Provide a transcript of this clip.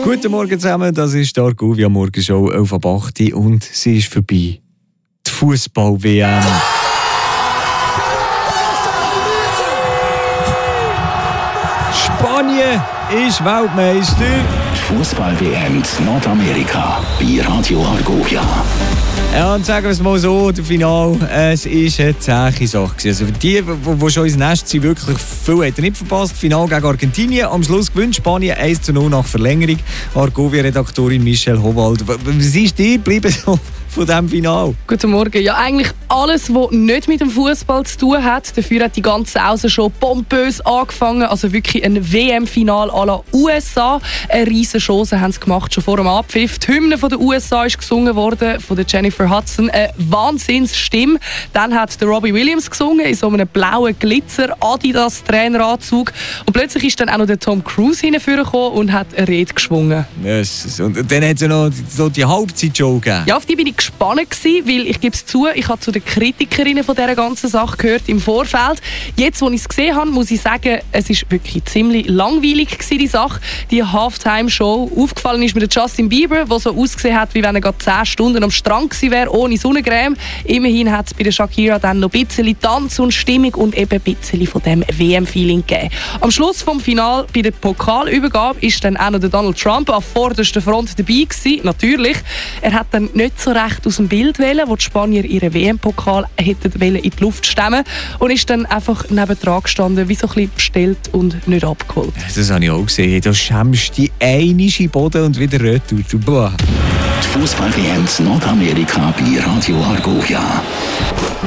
Guten Morgen zusammen, das ist die Argovia Morgenshow 11:08 und sie ist vorbei. Die Fußball-WM. Spanien ist Weltmeister. Die Fußball-WM in Nordamerika bei Radio Argovia. Ja, und sagen wir es mal so, der Final, es ist eine zähe Sache. Also für die schon ins Nest sind, wirklich viel hat er nicht verpasst. Final gegen Argentinien. Am Schluss gewinnt Spanien 1:0 nach Verlängerung. Argovia-Redaktorin Michelle Howald. Was ist dir geblieben von diesem Final? Guten Morgen. Ja, eigentlich alles, was nicht mit dem Fußball zu tun hat. Dafür hat die ganze Außen schon pompös angefangen. Also wirklich ein WM-Final à la USA. Eine riesen Chance haben sie gemacht, schon vor dem Abpfiff. Die Hymne von der USA ist gesungen worden, von der Jennifer Hudson. Eine Wahnsinnsstimme. Dann hat der Robbie Williams gesungen, in so einem blauen Glitzer-Adidas-Traineranzug. Und plötzlich ist dann auch noch der Tom Cruise hingekommen und hat eine Rede geschwungen. Yes. Und dann hat es noch so die Halbzeit-Show gegeben. Ja, auf die bin ich gespannt gewesen, weil ich gebe es zu, ich habe zu den Kritikerinnen von dieser ganzen Sache gehört im Vorfeld. Jetzt, als ich es gesehen habe, muss ich sagen, es ist wirklich ziemlich langweilig gewesen, die Sache. Die Halftime-Show. Aufgefallen ist mir der Justin Bieber, der so ausgesehen hat, wie wenn er gerade 10 Stunden am Strand gewesen wäre, ohne Sonnencreme. Immerhin hat es bei der Shakira dann noch ein bisschen Tanz und Stimmung und eben ein bisschen von dem WM-Feeling gegeben. Am Schluss vom Finale bei der Pokalübergabe ist dann auch noch der Donald Trump an vorderster Front dabei gewesen. Natürlich. Er hat dann nicht so recht aus dem Bild wählen, wo die Spanier ihren WM-Pokal hätten in die Luft stemmen und ist dann einfach nebendran gestanden, wie so ein bisschen bestellt und nicht abgeholt. Das habe ich auch gesehen. Da schämst du die einige Boden und wieder retour. Die Fußball-WM in Nordamerika bei Radio Argovia.